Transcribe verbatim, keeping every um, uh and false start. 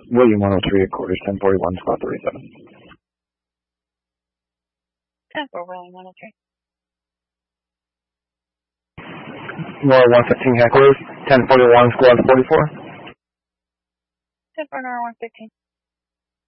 William one oh three at quarters, ten forty-one, squad thirty-seven. ten four, William one oh three. Nora one fifteen at quarters, ten forty-one, squad forty-four. ten four, Nora one fifteen.